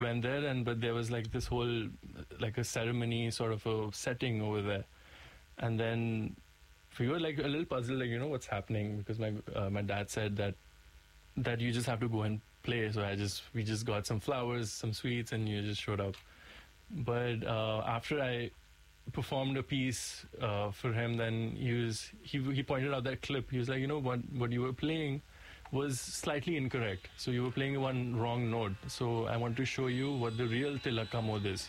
went there, but there was like this whole, like a ceremony sort of a setting over there. And then we were like a little puzzled, like, what's happening? Because my dad said that you just have to go and play. So we just got some flowers, some sweets, and you just showed up. But after I performed a piece for him, then he pointed out that clip. He was like, what you were playing was slightly incorrect. So you were playing one wrong note. So I want to show you what the real Tilaka Mod is.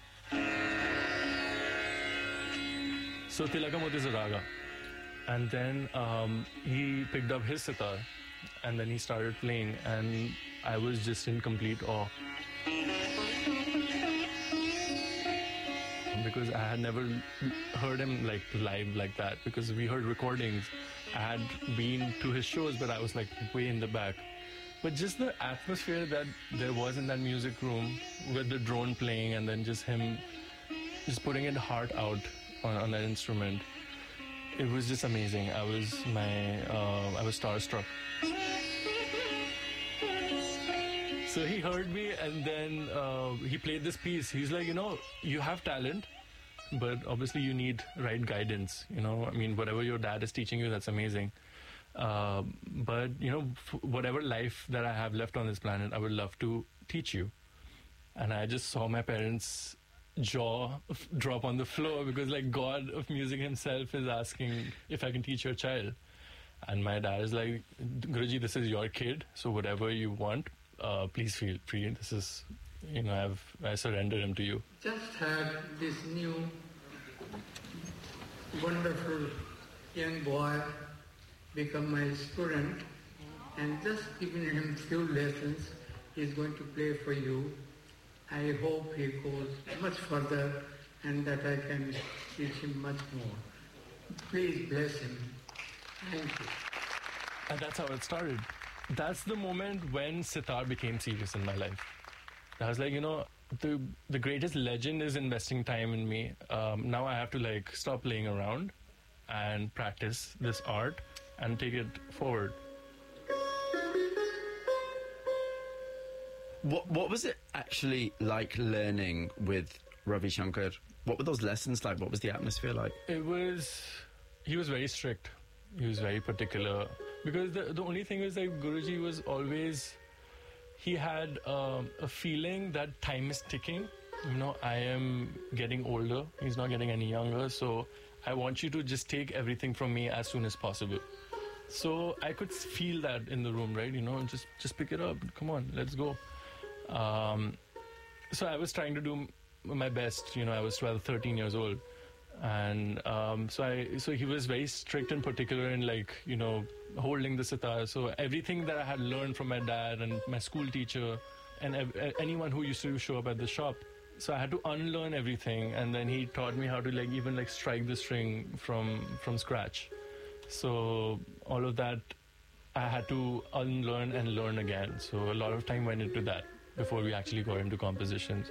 So Tilaka Mod is a raga. And then he picked up his sitar and then he started playing, and I was just in complete awe. Because I had never heard him like live like that, because we heard recordings. I had been to his shows, but I was like way in the back. But just the atmosphere that there was in that music room with the drone playing and then just him just putting his heart out on that instrument, it was just amazing. I was starstruck. So he heard me, and then he played this piece. He's like, you have talent, but obviously you need right guidance. I mean, whatever your dad is teaching you, that's amazing. But, whatever life that I have left on this planet, I would love to teach you. And I just saw my parents' jaw drop on the floor, because like God of music himself is asking if I can teach your child. And my dad is like, Guruji, this is your kid, so whatever you want, please feel free. This is, I surrender him to you. Just had this new wonderful young boy become my student, and just giving him few lessons. He's going to play for you. I hope he goes much further and that I can teach him much more. Please bless him. Thank you. And that's how it started. That's the moment when sitar became serious in my life. I was like, the greatest legend is investing time in me. Now I have to stop playing around and practice this art and take it forward. What was it actually like learning with Ravi Shankar? What were those lessons like? What was the atmosphere like? He was very strict. He was very particular. Because the only thing is that Guruji was always, he had a feeling that time is ticking. I am getting older. He's not getting any younger. So I want you to just take everything from me as soon as possible. So I could feel that in the room, right? Just pick it up. Come on, let's go. So I was trying to do my best. I was 12, 13 years old. And so he was very strict and particular in holding the sitar. So everything that I had learned from my dad and my school teacher and anyone who used to show up at the shop, so I had to unlearn everything. And then he taught me how to even strike the string from scratch. So all of that I had to unlearn and learn again. So a lot of time went into that before we actually got into compositions.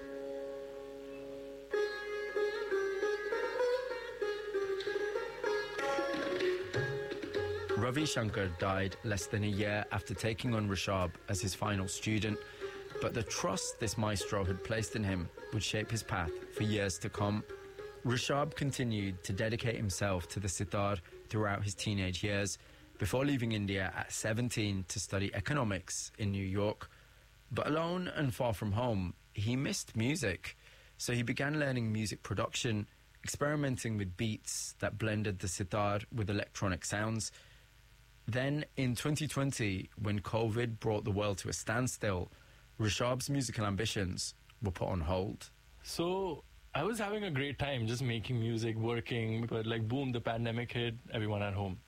Ravi Shankar died less than a year after taking on Rishabh as his final student, but the trust this maestro had placed in him would shape his path for years to come. Rishabh continued to dedicate himself to the sitar throughout his teenage years, before leaving India at 17 to study economics in New York. But alone and far from home, he missed music, so he began learning music production, experimenting with beats that blended the sitar with electronic sounds. Then, in 2020, when COVID brought the world to a standstill, Rishabh's musical ambitions were put on hold. So I was having a great time just making music, working, but boom, the pandemic hit, everyone at home.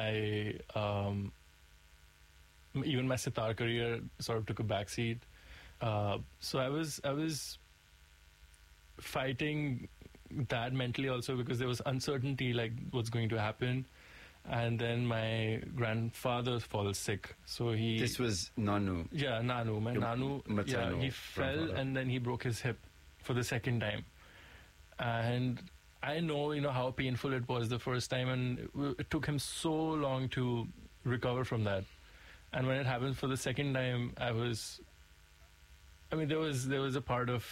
Even my sitar career sort of took a backseat. So I was fighting that mentally also, because there was uncertainty, what's going to happen. And then my grandfather falls sick. So This was Nanu. Yeah, Nanu. My Nanu, yeah, he fell and then he broke his hip for the second time. And I know, how painful it was the first time, and it took him so long to recover from that. And when it happened for the second time, I was I mean, there was a part of